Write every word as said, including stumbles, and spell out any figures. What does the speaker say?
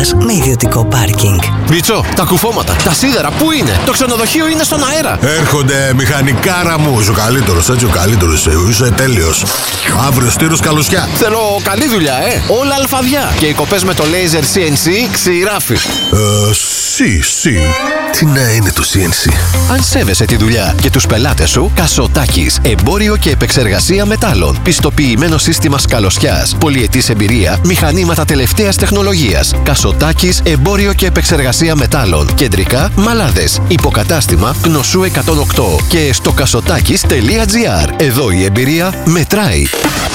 σας με ιδιωτικό πάρκινγκ. Μίτσο, τα κουφώματα, τα σίδερα, πού είναι? Το ξενοδοχείο είναι στον αέρα. Έρχονται, μηχανικάρα μου. Είσαι ο καλύτερος, έτσι ο καλύτερος. Είσαι τέλειος. Αύριο στήρος καλωσιά. Θέλω καλή δουλειά, ε. Όλα αλφαδιά. Και οι κοπές με το laser σι εν σι ξηράφι. Ε, σι, σι. Τι να είναι το σι εν σι? Αν σέβεσαι τη δουλειά και τους πελάτες σου, Κασοτάκης. Εμπόριο και επεξεργασία μετάλλων. Πιστοποιημένο σύστημα σκαλωσιάς. Πολυετής εμπειρία. Μηχανήματα τελευταίας τεχνολογίας. Κασοτάκης. Εμπόριο και επεξεργασία μετάλλων. Κεντρικά Μαλάδες. Υποκατάστημα Γνωσού εκατόν οκτώ. Και στο κασοτάκης τελεία τζι άρ. Εδώ η εμπειρία μετράει.